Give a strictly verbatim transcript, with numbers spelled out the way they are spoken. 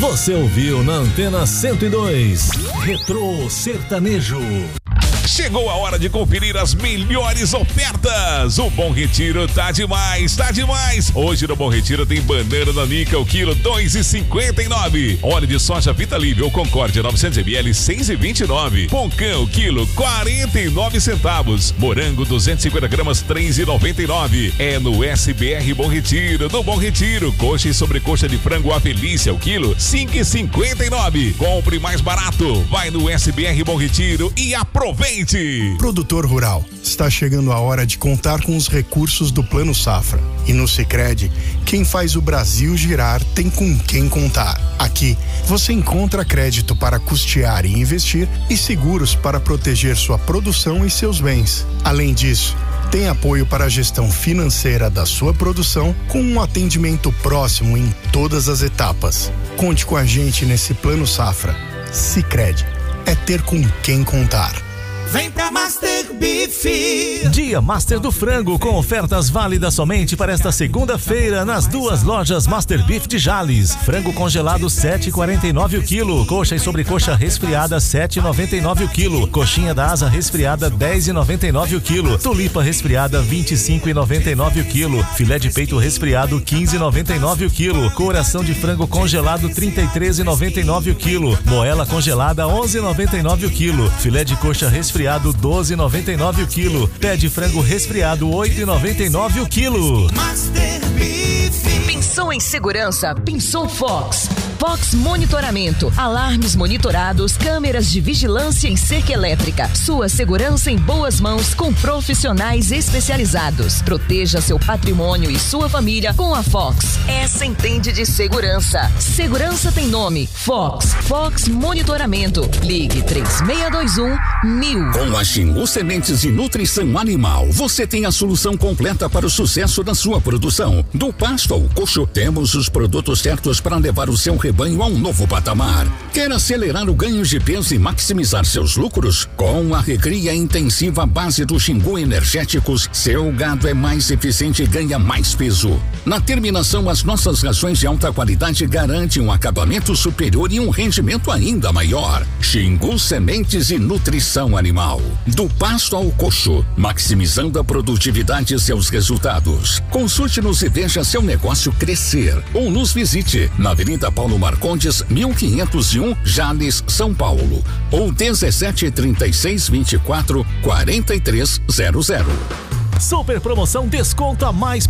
Você ouviu na Antena cento e dois, Retrô Sertanejo. Chegou a hora de conferir as melhores ofertas. O Bom Retiro tá demais, tá demais. Hoje no Bom Retiro tem banana nanica, o quilo dois e cinquenta e nove. Óleo de soja Vita Livre ou Concórdia novecentos mililitros, seis e vinte e nove. Poncão, quilo quarenta e nove centavos. Morango duzentos e cinquenta gramas, três e noventa e nove. É no S B R Bom Retiro. No Bom Retiro, coxa e sobrecoxa de frango a Felícia, o quilo cinco e cinquenta e nove. Compre mais barato. Vai no S B R Bom Retiro e aproveite. Produtor rural, está chegando a hora de contar com os recursos do Plano Safra. E no Sicredi, quem faz o Brasil girar tem com quem contar. Aqui, você encontra crédito para custear e investir e seguros para proteger sua produção e seus bens. Além disso, tem apoio para a gestão financeira da sua produção com um atendimento próximo em todas as etapas. Conte com a gente nesse Plano Safra. Sicredi, é ter com quem contar. Vem pra Master Beef. Dia Master do Frango, com ofertas válidas somente para esta segunda-feira nas duas lojas Master Beef de Jales. Frango congelado sete e quarenta e nove o quilo. Coxa e sobrecoxa resfriada sete e noventa e nove o quilo. Coxinha da asa resfriada dez e noventa e nove o quilo. Tulipa resfriada vinte e cinco e noventa e nove o quilo. Filé de peito resfriado quinze e noventa e nove o quilo. Coração de frango congelado trinta e três e noventa e nove o quilo. Moela congelada onze e noventa e nove o quilo. Filé de coxa resfriado doze e noventa e nove o quilo. Pé de frango resfriado oito e noventa e nove o quilo. Master Beef. Pensou em segurança? Pensou Fox. Fox Monitoramento, alarmes monitorados, câmeras de vigilância em cerca elétrica. Sua segurança em boas mãos com profissionais especializados. Proteja seu patrimônio e sua família com a Fox. Essa entende de segurança. Segurança tem nome. Fox. Fox Monitoramento. Ligue três seis dois um mil. Com a Xingu Sementes e Nutrição Animal, você tem a solução completa para o sucesso da sua produção. Do pasto ao coxo, temos os produtos certos para levar o seu rebanho a um novo patamar. Quer acelerar o ganho de peso e maximizar seus lucros? Com a recria intensiva base do Xingu Energéticos, seu gado é mais eficiente e ganha mais peso. Na terminação, as nossas rações de alta qualidade garantem um acabamento superior e um rendimento ainda maior. Xingu Sementes e Nutrição Animal. Do pasto ao coxo, maximizando a produtividade e seus resultados. Consulte-nos e veja seu negócio crescer. Ou nos visite na Avenida Paulo Marcondes, mil quinhentos e um, Jales, São Paulo. Ou dezessete, trinta e seis, vinte e quatro, quarenta e três zero zero. Super promoção Desconto a Mais